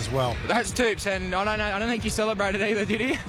as well. That's Toops, and I don't think he celebrated either, did he?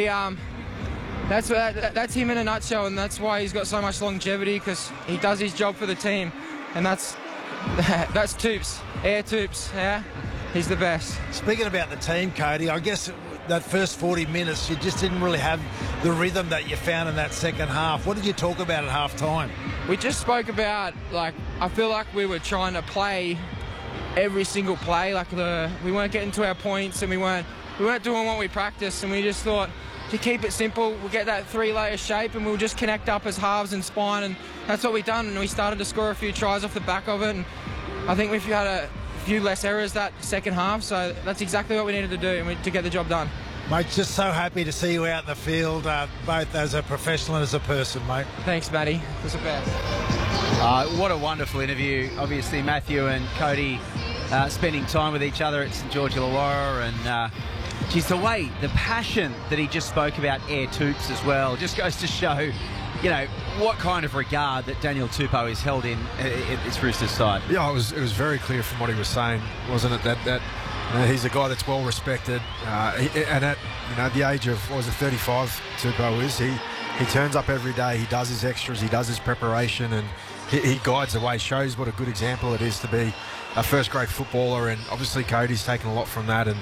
That's him in a nutshell, and that's why he's got so much longevity, because he does his job for the team, and that's Toops, Air Toops, yeah? He's the best. Speaking about the team, Cody, I guess that first 40 minutes, you just didn't really have the rhythm that you found in that second half. What did you talk about at half-time? We just spoke about, I feel like we were trying to play every single play, we weren't getting to our points, and we weren't doing what we practiced, and we just thought, to keep it simple, we'll get that three-layer shape and we'll just connect up as halves and spine, and that's what we've done, and we started to score a few tries off the back of it, and I think we've had a few less errors that second half, so that's exactly what we needed to do to get the job done. Mate, just so happy to see you out in the field, both as a professional and as a person, mate. Thanks, Matty. That's the best. What a wonderful interview. Obviously, Matthew and Cody spending time with each other at St George Illawarra, and geez, the passion that he just spoke about Air Toops as well just goes to show, what kind of regard that Daniel Tupou is held in this Roosters side. Yeah, it was very clear from what he was saying, wasn't it, that he's a guy that's well respected, and at the age of 35, Tupou is, he turns up every day, he does his extras, he does his preparation, and he guides the way, shows what a good example it is to be a first-grade footballer, and obviously Cody's taken a lot from that, and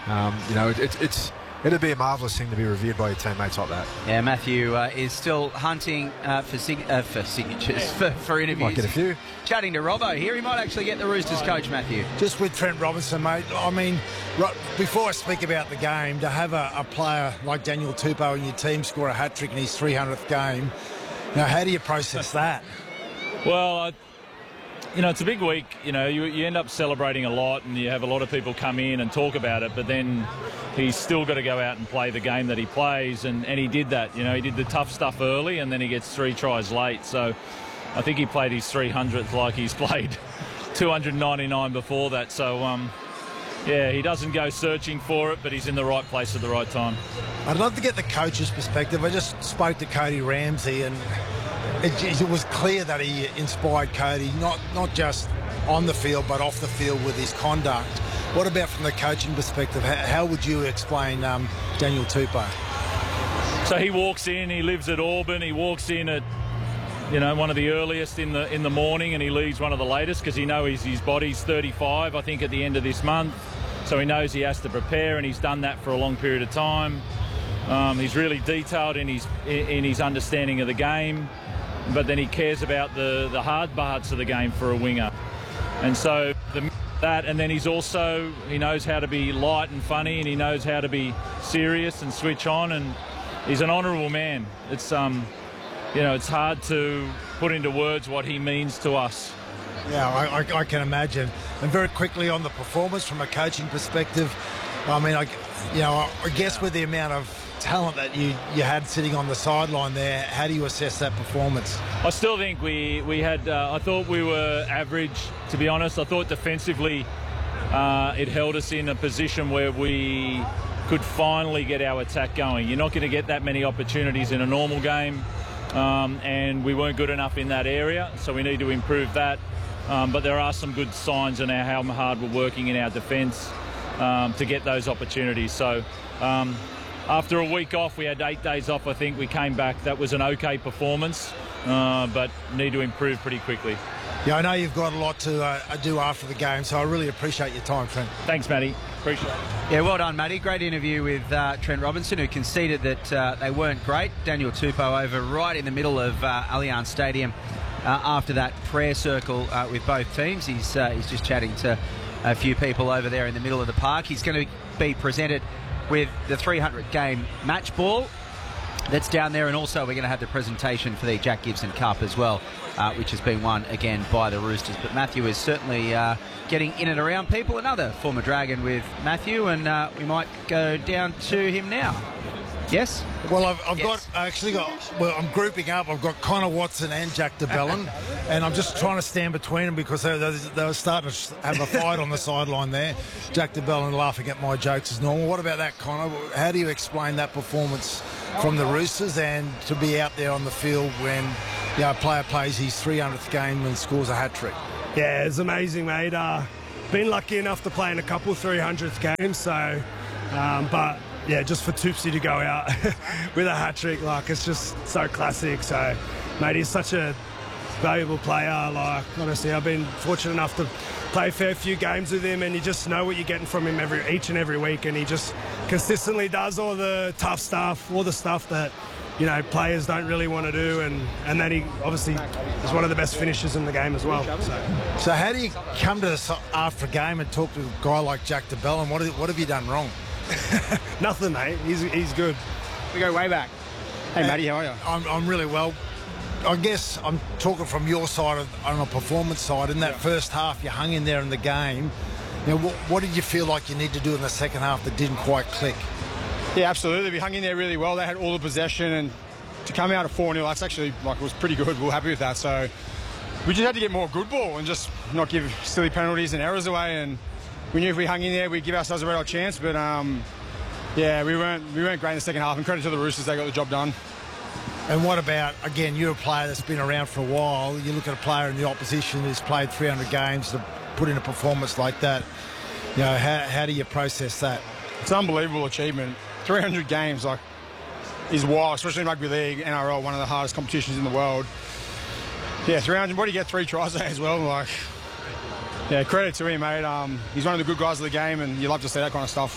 it'd be a marvellous thing to be revered by your teammates like that. Yeah, Matthew is still hunting for signatures, for interviews. Might get a few. Chatting to Robbo here, he might actually get the Roosters coach, Matthew. Just with Trent Robinson, mate, I mean, before I speak about the game, to have a player like Daniel Tupou in your team score a hat-trick in his 300th game, how do you process that? Well, it's a big week. You end up celebrating a lot, and you have a lot of people come in and talk about it, but then he's still got to go out and play the game that he plays, and he did that. He did the tough stuff early, and then he gets 3 tries late. So I think he played his 300th like he's played 299 before that. So, he doesn't go searching for it, but he's in the right place at the right time. I'd love to get the coach's perspective. I just spoke to Cody Ramsey, and it was clear that he inspired Cody, not just on the field, but off the field with his conduct. What about from the coaching perspective? How would you explain Daniel Tupou? So he walks in, he lives at Auburn, he walks in at one of the earliest in the morning, and he leaves one of the latest, because he knows his body's 35, I think, at the end of this month. So he knows he has to prepare, and he's done that for a long period of time. He's really detailed in his understanding of the game, but then he cares about the hard parts of the game for a winger. And so and then he knows how to be light and funny, and he knows how to be serious and switch on, and he's an honourable man. It's it's hard to put into words what he means to us. Yeah, I can imagine. And very quickly on the performance from a coaching perspective, I mean, I guess with the amount of talent that you had sitting on the sideline there, how do you assess that performance? I still think we had, I thought we were average, to be honest. I thought defensively it held us in a position where we could finally get our attack going. You're not going to get that many opportunities in a normal game, and we weren't good enough in that area, so we need to improve that. But there are some good signs in how hard we're working in our defence to get those opportunities. So after a week off, we had 8 days off, I think. We came back. That was an okay performance, but need to improve pretty quickly. Yeah, I know you've got a lot to do after the game, so I really appreciate your time, Trent. Thanks, Matty. Appreciate it. Yeah, well done, Matty. Great interview with Trent Robinson, who conceded that they weren't great. Daniel Tupou over right in the middle of Allianz Stadium after that prayer circle with both teams. He's just chatting to a few people over there in the middle of the park. He's going to be presented with the 300 game match ball that's down there, and also we're going to have the presentation for the Jack Gibson Cup as well, which has been won again by the Roosters. But Matthew is certainly getting in and around people. Another former Dragon with Matthew, and we might go down to him now. Yes? Well, I'm grouping up. I've got Connor Watson and Jack de Belin, and I'm just trying to stand between them because they were starting to have a fight on the sideline there. Jack de Belin laughing at my jokes as normal. What about that, Connor? How do you explain that performance from the Roosters, and to be out there on the field when a player plays his 300th game and scores a hat-trick? Yeah, it's amazing, mate. been lucky enough to play in a couple 300th games, so but yeah, just for Toopsy to go out with a hat-trick, like, it's just so classic. So mate, he's such a valuable player. Like, honestly, I've been fortunate enough to play a fair few games with him, and you just know what you're getting from him each and every week, and he just consistently does all the tough stuff, all the stuff that, you know, players don't really want to do, and then he obviously is one of the best finishers in the game as well. So how do you come to this after a game and talk to a guy like Jack de Belin? What have you done wrong? Nothing, mate. He's good. We go way back. Hey, Matty, how are you? I'm really well. I guess I'm talking from your side on a performance side. In that first half, you hung in there in the game. You know, what did you feel like you need to do in the second half that didn't quite click? Yeah, absolutely. We hung in there really well. They had all the possession, and to come out of 4-0, that's actually, like, it was pretty good. We were happy with that. So we just had to get more good ball and just not give silly penalties and errors away. And we knew if we hung in there, we'd give ourselves a real chance. But yeah, we weren't great in the second half. And credit to the Roosters, they got the job done. And what about, again, you're a player that's been around for a while. You look at a player in the opposition who's played 300 games to put in a performance like that. You know, how do you process that? It's an unbelievable achievement. 300 games, like, is wild, especially in rugby league, NRL, one of the hardest competitions in the world. Yeah, 300. What do you get? 3 tries there as well. Like, yeah, credit to him, mate. He's one of the good guys of the game, and you love to see that kind of stuff.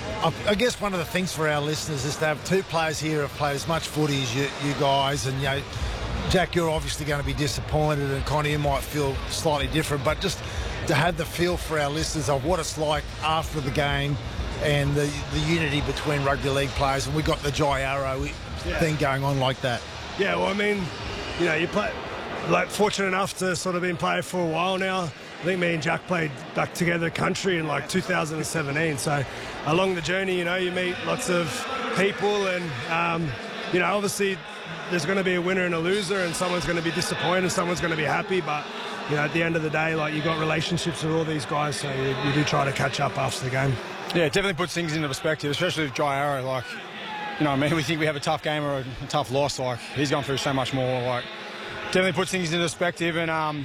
I guess one of the things for our listeners is to have 2 players here who have played as much footy as you guys, and, you know, Jack, you're obviously going to be disappointed, and Connie, you might feel slightly different, but just to have the feel for our listeners of what it's like after the game and the unity between rugby league players, and we got the Jai Arrow thing going on like that. Yeah, well, I mean, you know, you play, like, fortunate enough to sort of been playing for a while now. I think me and Jack played back together country in like 2017. So along the journey, you know, you meet lots of people, and you know, obviously there's going to be a winner and a loser, and someone's going to be disappointed, someone's going to be happy. But, you know, at the end of the day, like, you've got relationships with all these guys, so you do try to catch up after the game. Yeah, it definitely puts things into perspective, especially with Jai Arrow. Like, you know, I mean, we think we have a tough game or a tough loss. Like, he's gone through so much more. Like, definitely puts things into perspective, and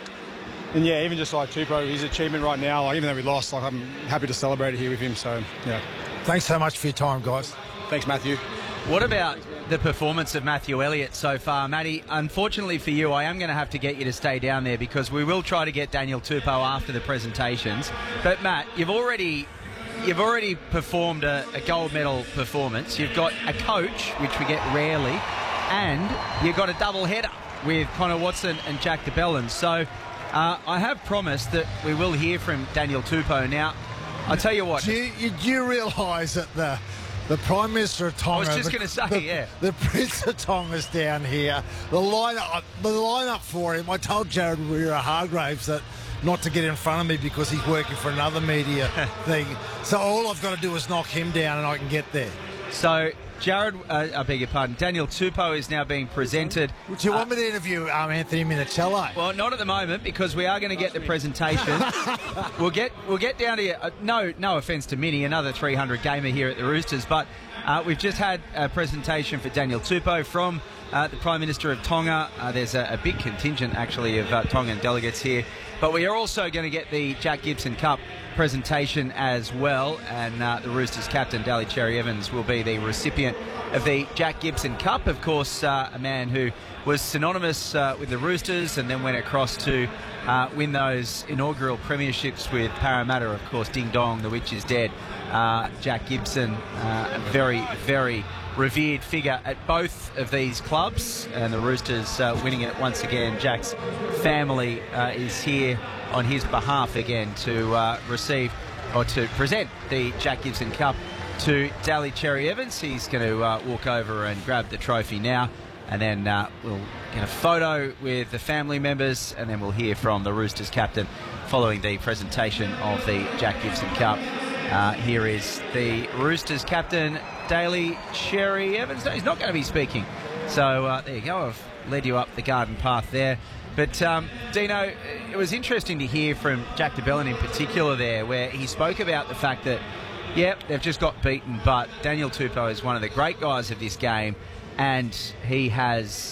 yeah, even just like Tupou, his achievement right now, like, even though we lost, like, I'm happy to celebrate it here with him. So, yeah. Thanks so much for your time, guys. Thanks, Matthew. What about the performance of Matthew Elliott so far? Matty, unfortunately for you, I am going to have to get you to stay down there because we will try to get Daniel Tupou after the presentations. But, Matt, you've already performed a gold medal performance. You've got a coach, which we get rarely, and you've got a double header with Connor Watson and Jack de Belin. So I have promised that we will hear from Daniel Tupou. Now, I'll tell you what. Do you realise that the Prime Minister of Tonga... I was just going to say, the Prince of Tonga's down here. The lineup for him, I told Jared Hargraves that not to get in front of me because he's working for another media thing. So all I've got to do is knock him down and I can get there. So, Jared, I beg your pardon, Daniel Tupou is now being presented. Do you want me to interview Anthony Minicello? Well, not at the moment, because we are going to get the presentation. We'll get down to no offence to Mini, another 300 gamer here at the Roosters, but we've just had a presentation for Daniel Tupou from the Prime Minister of Tonga. There's a big contingent, actually, of Tongan delegates here. But we are also going to get the Jack Gibson Cup presentation as well, and the Roosters captain, Daly Cherry Evans, will be the recipient of the Jack Gibson Cup. Of course, a man who was synonymous with the Roosters and then went across to win those inaugural premierships with Parramatta. Of course, Ding Dong, the witch is dead. Jack Gibson, a very, very revered figure at both of these clubs, and the Roosters winning it once again. Jack's family is here on his behalf again to receive or to present the Jack Gibson Cup to Daly Cherry Evans. He's going to walk over and grab the trophy now, and then we'll get a photo with the family members, and then we'll hear from the Roosters captain following the presentation of the Jack Gibson Cup. Here is the Roosters captain, Daly Cherry Evans. No, he's not going to be speaking. So there you go. I've led you up the garden path there. But, Dino, it was interesting to hear from Jack de Belin in particular there, where he spoke about the fact that, yep, they've just got beaten, but Daniel Tupou is one of the great guys of this game, and he has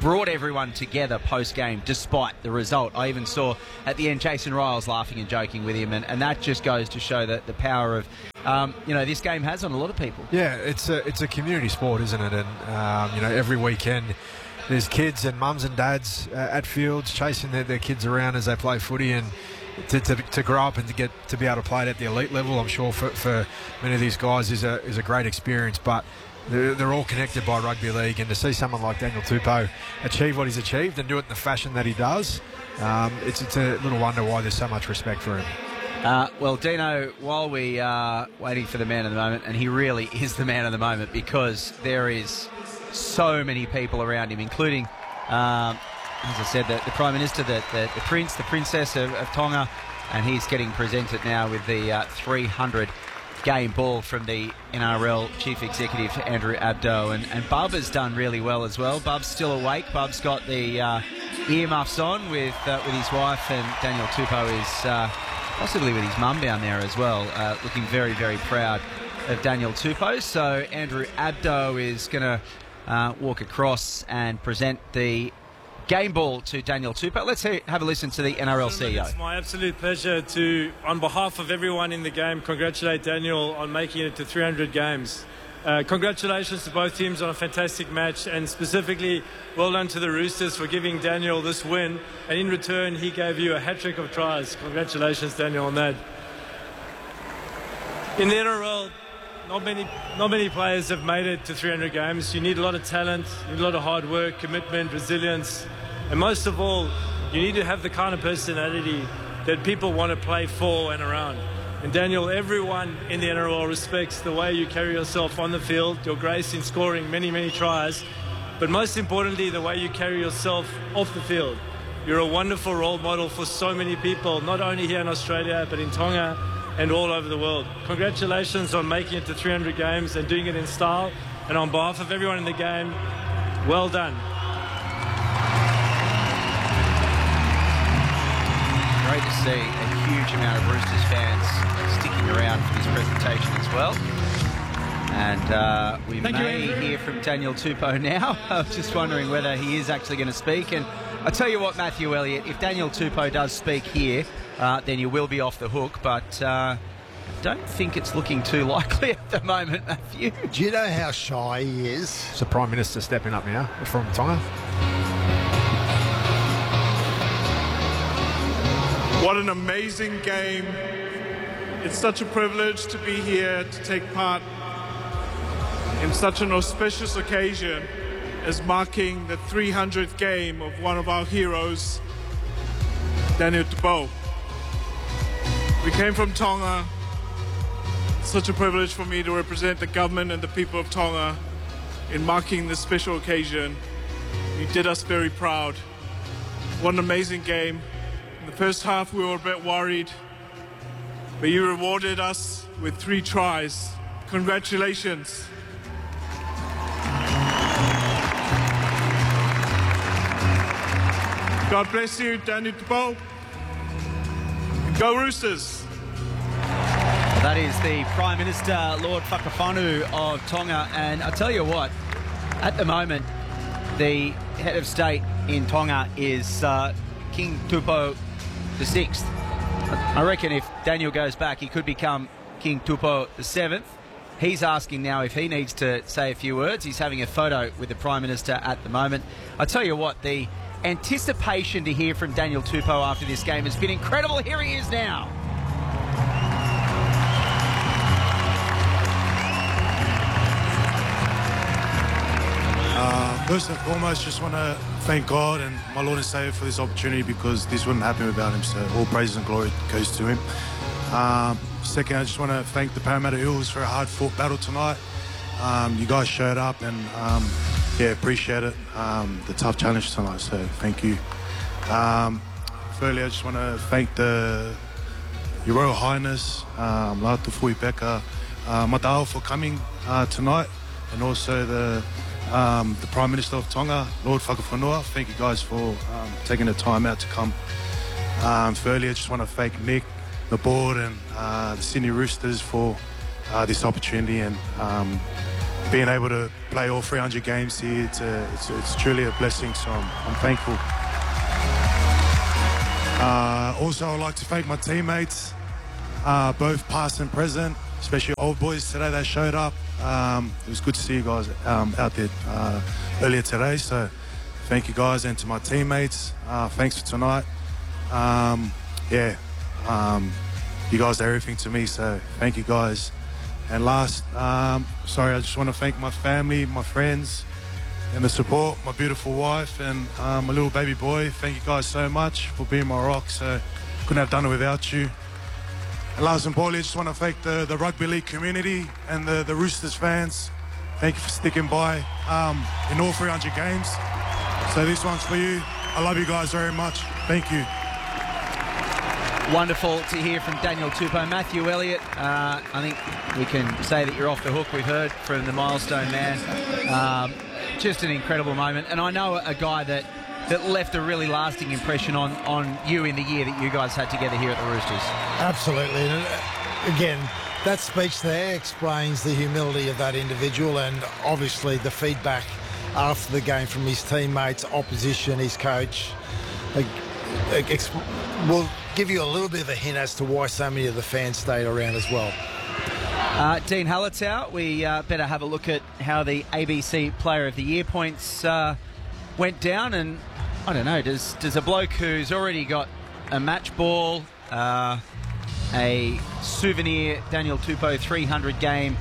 brought everyone together post-game despite the result. I even saw at the end Jason Riles laughing and joking with him, and that just goes to show that the power of this game has on a lot of people. Yeah, it's a community sport, isn't it? And every weekend there's kids and mums and dads at fields chasing their kids around as they play footy, and to grow up and to be able to play it at the elite level, I'm sure for many of these guys is a great experience. But they're all connected by rugby league, and to see someone like Daniel Tupou achieve what he's achieved and do it in the fashion that he does, it's a little wonder why there's so much respect for him. Well, Dino, while we are waiting for the man of the moment, and he really is the man of the moment because there is so many people around him, including, as I said, the Prime Minister, the Prince, the Princess of Tonga, and he's getting presented now with the 300 game ball from the NRL Chief Executive Andrew Abdo, and Bub has done really well as well. Bub's still awake. Bub's got the earmuffs on with his wife, and Daniel Tupou is possibly with his mum down there as well, looking very, very proud of Daniel Tupou. So Andrew Abdo is going to walk across and present the game ball to Daniel Tupou. Let's have a listen to the NRL CEO. It's my absolute pleasure to, on behalf of everyone in the game, congratulate Daniel on making it to 300 games. Congratulations to both teams on a fantastic match, and specifically well done to the Roosters for giving Daniel this win, and in return he gave you a hat-trick of tries. Congratulations, Daniel, on that. In the NRL, not many players have made it to 300 games. You need a lot of talent, you need a lot of hard work, commitment, resilience, and most of all, you need to have the kind of personality that people want to play for and around. And Daniel, everyone in the NRL respects the way you carry yourself on the field, your grace in scoring many, many tries, but most importantly, the way you carry yourself off the field. You're a wonderful role model for so many people, not only here in Australia, but in Tonga and all over the world. Congratulations on making it to 300 games and doing it in style. And on behalf of everyone in the game, well done. Great to see a huge amount of Roosters fans sticking around for this presentation as well. And we may hear from Daniel Tupou now. I was just wondering whether he is actually going to speak. And I tell you what, Matthew Elliott, if Daniel Tupou does speak here, then you will be off the hook. But I don't think it's looking too likely at the moment, Matthew. Do you know how shy he is? It's the Prime Minister stepping up now from Tonga. What an amazing game. It's such a privilege to be here to take part in such an auspicious occasion as marking the 300th game of one of our heroes, Daniel Tupou. We came from Tonga. It's such a privilege for me to represent the government and the people of Tonga in marking this special occasion. You did us very proud. What an amazing game. In the first half we were a bit worried, but you rewarded us with 3 tries. Congratulations. God bless you, Daniel Tupou. Go Roosters. That is the Prime Minister, Lord Whakawhanu of Tonga. And I tell you what, at the moment, the head of state in Tonga is King Tupou VI. I reckon if Daniel goes back, he could become King Tupou VII. He's asking now if he needs to say a few words. He's having a photo with the Prime Minister at the moment. I tell you what, the anticipation to hear from Daniel Tupou after this game has been incredible. Here he is now. First and foremost, just want to thank God and my Lord and Saviour for this opportunity, because this wouldn't happen without him, so all praise and glory goes to him. Second, I just want to thank the Parramatta Eels for a hard-fought battle tonight. You guys showed up and appreciate it, the tough challenge tonight, so thank you. Thirdly, I just want to thank Your Royal Highness, Lata Fui Peka Matao for coming tonight, and also the Prime Minister of Tonga, Lord Whakawhanua. Thank you guys for taking the time out to come. Thirdly, I just want to thank Nick, the board, and the Sydney Roosters for this opportunity, and being able to play all 300 games here, it's truly a blessing, so I'm thankful. Also, I'd like to thank my teammates, both past and present, especially old boys today that showed up. It was good to see you guys out there earlier today, so thank you guys, and to my teammates, thanks for tonight. You guys are everything to me, so thank you guys. And last, I just want to thank my family, my friends, and the support, my beautiful wife and my little baby boy. Thank you guys so much for being my rock, so couldn't have done it without you. And last and importantly, I just want to thank the rugby league community and the Roosters fans. Thank you for sticking by in all 300 games. So this one's for you. I love you guys very much. Thank you. Wonderful to hear from Daniel Tupou. Matthew Elliott, I think we can say that you're off the hook. We've heard from the milestone man. Just an incredible moment. And I know a guy that left a really lasting impression on you in the year that you guys had together here at the Roosters. Absolutely. And again, that speech there explains the humility of that individual, and obviously the feedback after the game from his teammates, opposition, his coach. Will give you a little bit of a hint as to why so many of the fans stayed around as well. Dean Hallertau, we better have a look at how the ABC Player of the Year points went down. And I don't know, does a bloke who's already got a match ball, a souvenir Daniel Tupou 300 game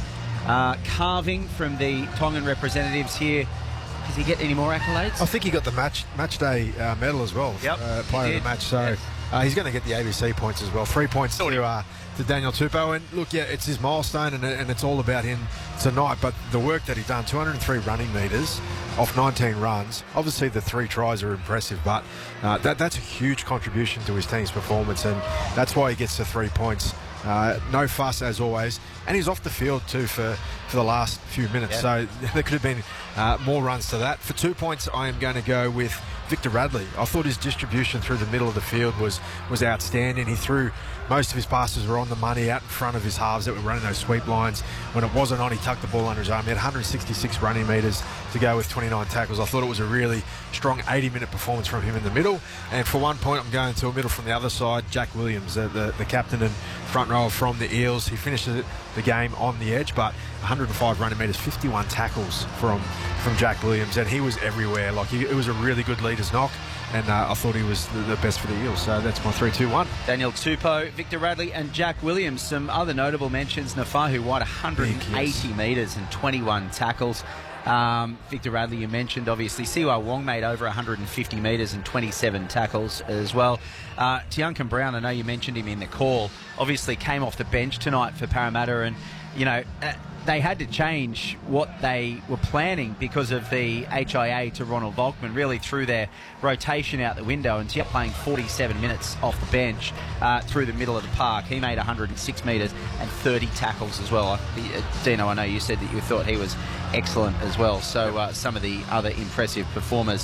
carving from the Tongan representatives here, does he get any more accolades? I think he got the match day medal as well. Yep, player of the match. So he's going to get the ABC points as well. 3 points to Daniel Tupou. And look, yeah, it's his milestone, and it's all about him tonight. But the work that he's done, 203 running metres off 19 runs. Obviously, the 3 tries are impressive, but that's a huge contribution to his team's performance, and that's why he gets the 3 points. No fuss, as always, and he's off the field too for the last few minutes, so there could have been more runs to that. For 2 points, I am going to go with Victor Radley. I thought his distribution through the middle of the field was outstanding. He threw most of his passes were on the money out in front of his halves that were running those sweep lines. When it wasn't on, he tucked the ball under his arm. He had 166 running metres to go with 29 tackles. I thought it was a really strong 80-minute performance from him in the middle. And for 1 point, I'm going to a middle from the other side, Jack Williams, the captain and front rower from the Eels. He finished the game on the edge, but 105 running metres, 51 tackles from Jack Williams, and he was everywhere. It was a really good leader's knock, and I thought he was the best for the Eels. So that's my 3-2-1. Daniel Tupou, Victor Radley and Jack Williams. Some other notable mentions: Nafahu White, 180 metres and 21 tackles. Victor Radley, you mentioned, obviously. Siwa Wong made over 150 metres and 27 tackles as well. Tiankan Brown, I know you mentioned him in the call, obviously came off the bench tonight for Parramatta, and they had to change what they were planning because of the HIA to Ronald Volkman. Really threw their rotation out the window, and Tiankan playing 47 minutes off the bench through the middle of the park. He made 106 metres and 30 tackles as well. Dino, I know you said that you thought he was excellent as well. So some of the other impressive performers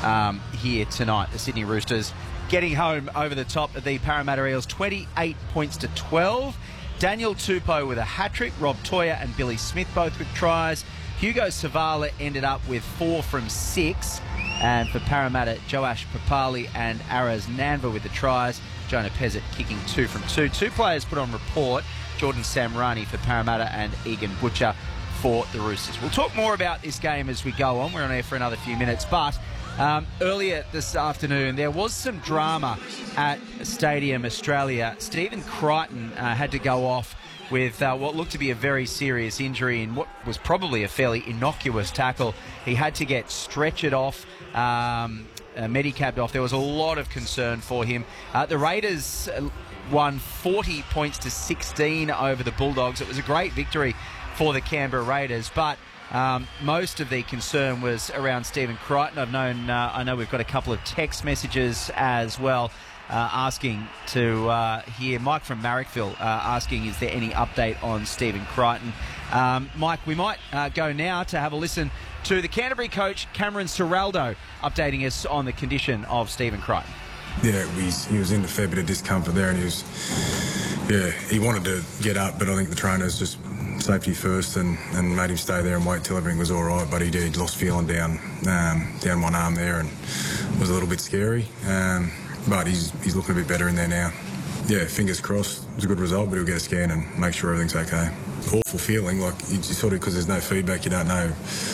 here tonight, the Sydney Roosters getting home over the top of the Parramatta Eels, 28 points to 12. Daniel Tupou with a hat-trick, Rob Toya and Billy Smith both with tries. Hugo Savala ended up with 4 from 6. And for Parramatta, Joash Papali and Araz Nanva with the tries. Jonah Pezzett kicking 2 from 2. 2 players put on report, Jordan Samrani for Parramatta and Egan Butcher for the Roosters. We'll talk more about this game as we go on. We're on air for another few minutes, but earlier this afternoon there was some drama at Stadium Australia. Stephen Crichton had to go off with what looked to be a very serious injury in what was probably a fairly innocuous tackle. He had to get stretchered off, medicabbed off. There was a lot of concern for him. The Raiders won 40 points to 16 over the Bulldogs. It was a great victory for the Canberra Raiders, but most of the concern was around Stephen Crichton. I know we've got a couple of text messages as well asking to hear. Mike from Marrickville asking, is there any update on Stephen Crichton? Mike, we might go now to have a listen to the Canterbury coach, Cameron Ciraldo, updating us on the condition of Stephen Crichton. Yeah, he was in a fair bit of discomfort there, and he wanted to get up, but I think the trainers just safety first and made him stay there and wait till everything was all right. But he did. He lost feeling down one arm there and was a little bit scary. But he's looking a bit better in there now. Yeah, fingers crossed. It was a good result, but he'll get a scan and make sure everything's okay. Awful feeling, like you sort of, because there's no feedback, you don't know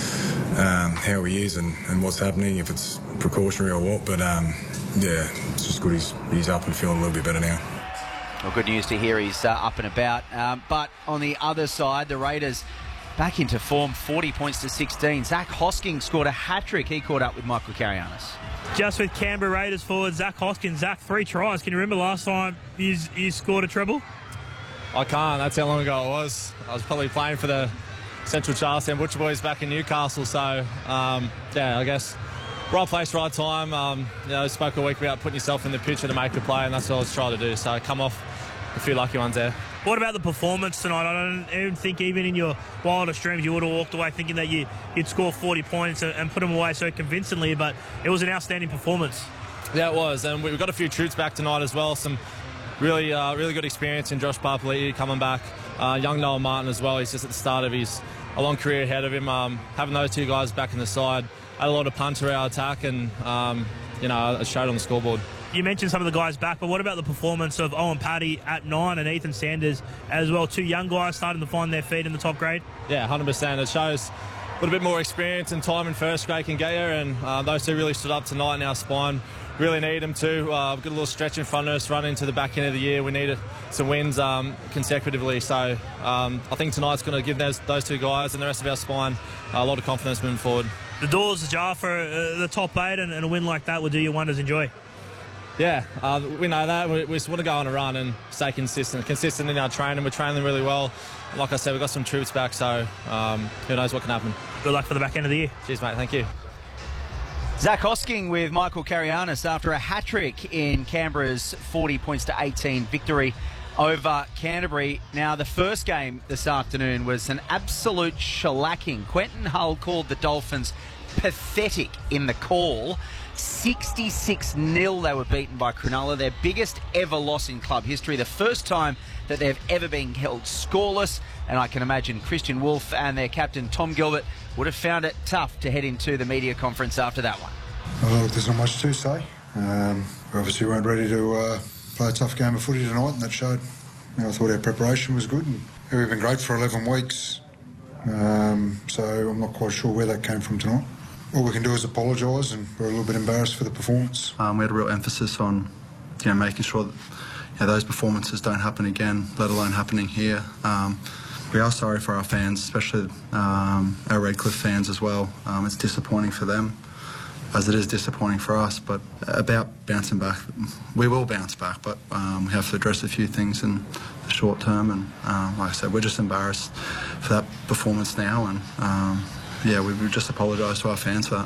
how he is and what's happening, if it's precautionary or what. But yeah, it's just good he's up and feeling a little bit better now. Well, good news to hear he's up and about. But on the other side, the Raiders back into form, 40 points to 16. Zach Hosking scored a hat-trick. He caught up with Michael Carianis. Just with Canberra Raiders forward Zach Hoskins. Zach, 3 tries. Can you remember last time you scored a treble? I can't. That's how long ago it was. I was probably playing for the Central Charlestown Butcher Boys back in Newcastle. So, yeah, I guess right place, right time. Spoke a week about putting yourself in the picture to make a play, and that's what I was trying to do. So, come off a few lucky ones there. What about the performance tonight? I don't even think even in your wildest dreams you would have walked away thinking that you'd score 40 points and put them away so convincingly, but it was an outstanding performance. Yeah, it was, and we've got a few troops back tonight as well. Some really good experience in Josh Papali'i coming back. Young Noah Martin as well. He's just at the start of a long career ahead of him. Having those two guys back in the side, had a lot of punch to our attack, and it showed on the scoreboard. You mentioned some of the guys back, but what about the performance of Owen Paddy at 9 and Ethan Sanders as well? 2 young guys starting to find their feet in the top grade. Yeah, 100%. It shows a little bit more experience and time in first grade can get you, and those two really stood up tonight in our spine. Really need them to. We've got a little stretch in front of us running into the back end of the year. We needed some wins consecutively. So I think tonight's going to give those two guys and the rest of our spine a lot of confidence moving forward. The doors ajar for the top 8, and a win like that will do you wonders. Enjoy. Yeah, we know that. We just want to go on a run and stay consistent in our training. We're training really well. Like I said, we've got some troops back, so who knows what can happen. Good luck for the back end of the year. Cheers, mate. Thank you. Zach Hosking with Michael Carianis after a hat-trick in Canberra's 40 points to 18 victory over Canterbury. Now, the first game this afternoon was an absolute shellacking. Quentin Hull called the Dolphins pathetic in the call. 66-0 they were beaten by Cronulla, their biggest ever loss in club history, the first time that they've ever been held scoreless, and I can imagine Christian Wolf and their captain Tom Gilbert would have found it tough to head into the media conference after that one. Well, look, there's not much to say. We obviously weren't ready to play a tough game of footy tonight, and that showed. I thought our preparation was good, and we've been great for 11 weeks, so I'm not quite sure where that came from tonight. All we can do is apologise, and we're a little bit embarrassed for the performance. We had a real emphasis on, making sure that those performances don't happen again, let alone happening here. We are sorry for our fans, especially our Redcliffe fans as well. It's disappointing for them, as it is disappointing for us. But about bouncing back, we will bounce back, but we have to address a few things in the short term. And like I said, we're just embarrassed for that performance now, and we just apologise to our fans for that.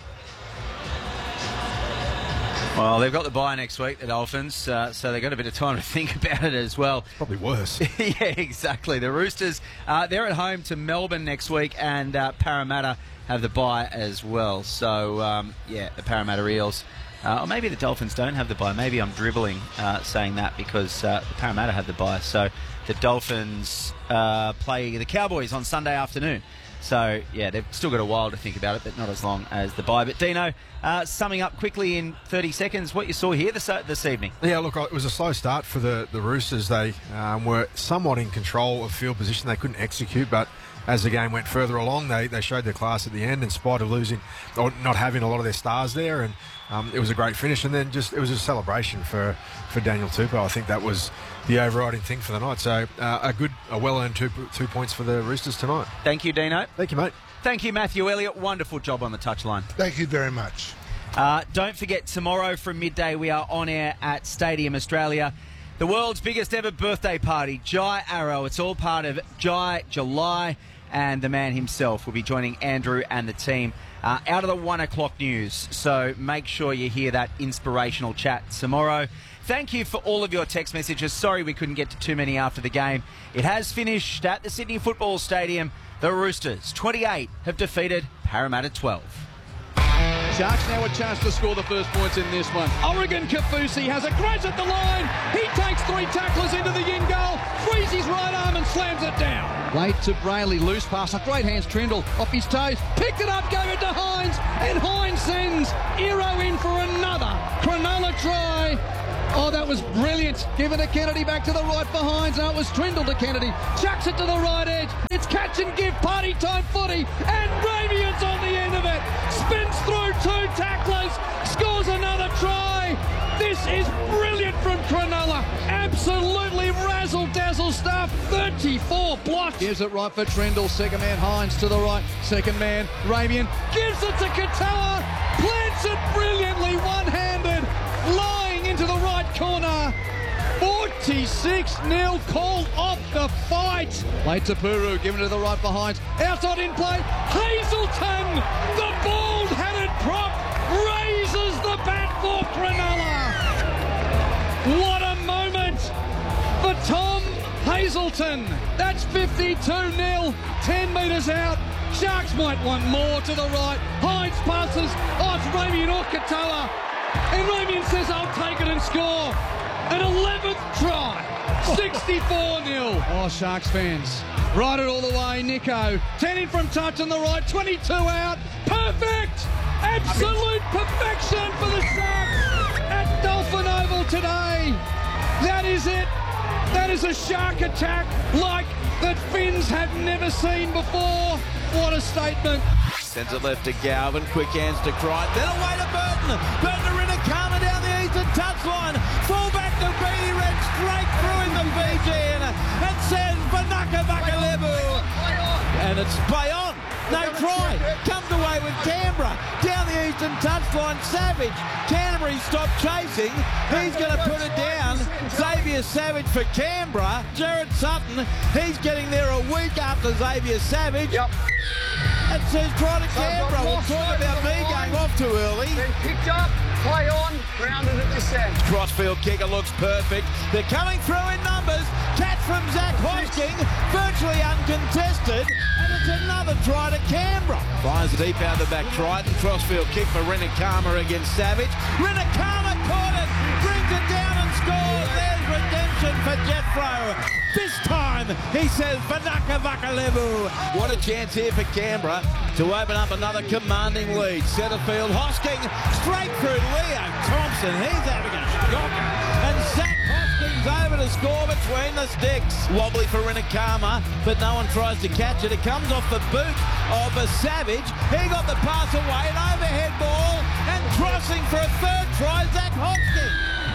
Well, they've got the bye next week, the Dolphins, so they've got a bit of time to think about it as well. Probably worse. Yeah, exactly. The Roosters, they're at home to Melbourne next week, and Parramatta have the bye as well. So, the Parramatta Eels. Or maybe the Dolphins don't have the bye. Maybe I'm dribbling saying that because the Parramatta have the bye. So the Dolphins play the Cowboys on Sunday afternoon. So, they've still got a while to think about it, but not as long as the bye. But, Dino, summing up quickly in 30 seconds, what you saw here this evening. Yeah, look, it was a slow start for the Roosters. They were somewhat in control of field position. They couldn't execute, but as the game went further along, they showed their class at the end in spite of losing or not having a lot of their stars there. And it was a great finish. And then it was a celebration for Daniel Tupou. I think that was the overriding thing for the night. So a well-earned 2 points for the Roosters tonight. Thank you, Dino. Thank you, mate. Thank you, Matthew Elliott. Wonderful job on the touchline. Thank you very much. Don't forget, tomorrow from midday, we are on air at Stadium Australia. The world's biggest ever birthday party, Jai Arrow. It's all part of Jai July, and the man himself will be joining Andrew and the team out of the 1 o'clock news. So make sure you hear that inspirational chat tomorrow. Thank you for all of your text messages. Sorry we couldn't get to too many after the game. It has finished at the Sydney Football Stadium. The Roosters, 28, have defeated Parramatta 12. Sharks now a chance to score the first points in this one. Oregon Kaufusi has a crash at the line. He takes 3 tacklers into the in goal, frees his right arm and slams it down. Late to Brayley, loose pass, a great hands, Trindle off his toes, picked it up, gave it to Hines, and Hines sends Iro in for another Cronulla try. Oh, that was brilliant. Given to Kennedy, back to the right for Hines. Now it was Trindle to Kennedy. Chucks it to the right edge. It's catch and give, party time footy. And Radiant's on the end of it. Spins through 2 tacklers. Scores another try. This is brilliant from Cronulla. Absolutely razzle-dazzle stuff. 34 blocks. Gives it right for Trindle. Second man Hines to the right. Second man Ramian. Gives it to Katoa. Plants it brilliantly one-handed. Lying into the right corner. 46-0 called off the fight. Late to Puru, given to the right behind. Outside in play. Hazelton, the bald-headed prop, raises the bat for Cronulla. What a moment for Tom Hazelton. That's 52-0, 10 metres out. Sharks might want more to the right. Hines passes. Oh, it's Ramian or Katoa. And Ramian says, I'll take it and score. An 11th try. 64-0. Oh, Sharks fans. Ride it all the way. Nico. 10 in from touch on the right. 22 out. Perfect. Absolute perfection for the Sharks at Dolphin Oval today. That is it. That is a Shark attack like that Finns have never seen before. What a statement. Sends it left to Galvin, quick hands to Crichton, then away to Burton. Burton to Rinakama down the eastern touchline. Full back to Beatty Red, straight through in the Fijian. And sends Vanaka Vakalevu. And it's play on. No try. Comes away with Canberra. Down the eastern touchline, Savage. Canterbury stopped chasing. He's going to put it down. Xavier Savage for Canberra. Jared Sutton, he's getting there a week after Xavier Savage. Yep. It says try to Canberra. We'll talk about me going off too early. Then picked up, play on, grounded at descent. Crossfield kicker looks perfect. They're coming through in numbers. Catch from Zach Hosking, virtually uncontested. And it's another try to Canberra. Fires it deep out the back. Triton. Crossfield kick for Rinakama against Savage. Rinakama caught it, brings it down and scores. There's redemption for Jethro. This time, he says, Vanaka Vakalevu. What a chance here for Canberra to open up another commanding lead. Setterfield, Hosking, straight through Leo Thompson. He's having a shock. And Zach Hosking's over to score between the sticks. Wobbly for Rinakama, but no one tries to catch it. It comes off the boot of a Savage. He got the pass away, an overhead ball, and crossing for a third try, Zach Hosking.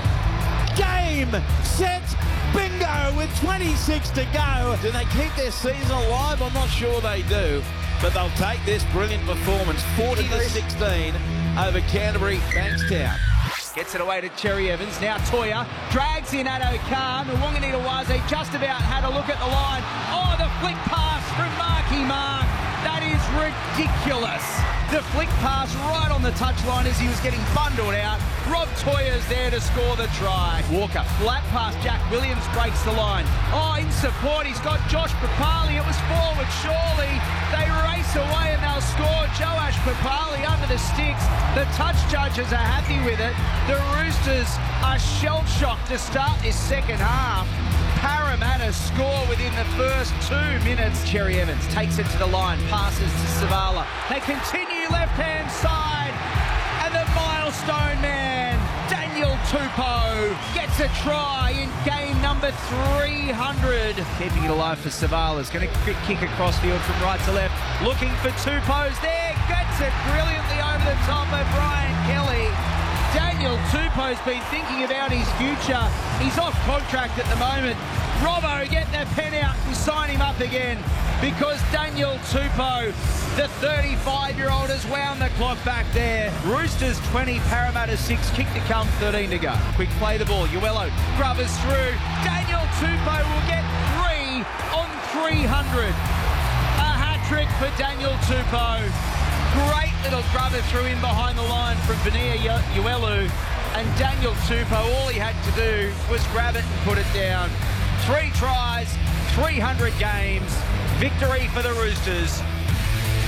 Game, set, bingo with 26 to go. Do they keep their season alive? I'm not sure they do, but they'll take this brilliant performance, 40-16 over Canterbury Bankstown. Gets it away to Cherry Evans. Now Toya drags in Addo Khan. Wanganita-Waze just about had a look at the line. Oh, the flick pass from Marky Mark. That is ridiculous. The flick pass right on the touchline as he was getting bundled out. Rob Toya's there to score the try. Walker, flat pass. Jack Williams breaks the line. Oh, in support, he's got Josh Papali. It was forward, surely. They race away and they'll score. Joash Papali under the sticks. The touch judges are happy with it. The Roosters are shell-shocked to start this second half. Parramatta score within the first 2 minutes. Cherry Evans takes it to the line, passes to Savala. They continue left-hand side, and the milestone man, Daniel Tupou, gets a try in game number 300. Keeping it alive for Savala. Is going to kick across field from right to left. Looking for Tupou's there. Gets it brilliantly over the top of Brian Kelly. Daniel Tupou's been thinking about his future. He's off contract at the moment. Robbo, get the pen out and sign him up again, because Daniel Tupou, the 35-year-old, has wound the clock back there. Roosters 20, Parramatta 6, kick to come, 13 to go. Quick play the ball, Uello grubbers through. Daniel Tupou will get 3 on 300. A hat-trick for Daniel Tupou. Great little grubber threw in behind the line from Vania Uelu, and Daniel Tupou, all he had to do was grab it and put it down. 3 tries, 300 games, victory for the Roosters.